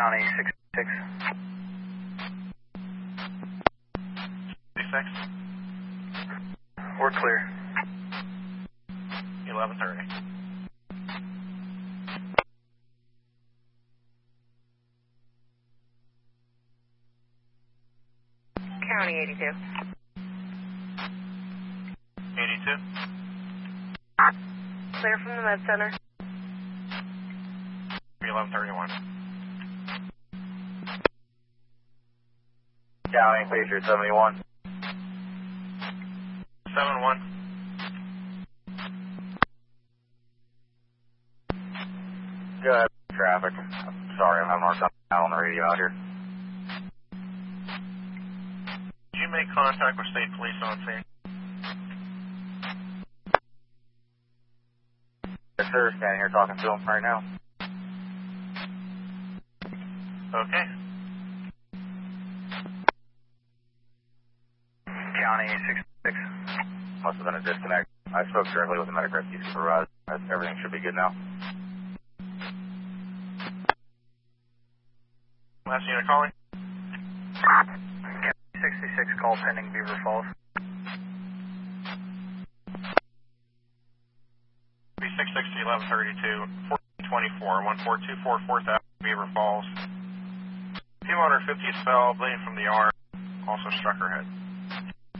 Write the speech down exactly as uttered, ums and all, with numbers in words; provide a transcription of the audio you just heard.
County sixty-six. sixty-six? We're clear. eleven thirty. County eighty-two. eighty-two? Clear from the med center. eleven thirty-one. County, Patriot seventy-one. seven one. Go ahead, traffic. I'm sorry, I'm having a hard time out on the radio out here. Did you make contact with state police on scene? Yes, sir, standing here talking to them right now. Okay. County sixty-six. Must have been a disconnect. I spoke directly with the medic rescue supervisor. Everything should be good now. Last unit calling? County sixty-six, call pending Beaver Falls. B six sixty, eleven thirty-two, fourteen twenty-four, one four two four, fourth Avenue, Beaver Falls. two fifty fell, bleeding from the arm, also struck her head.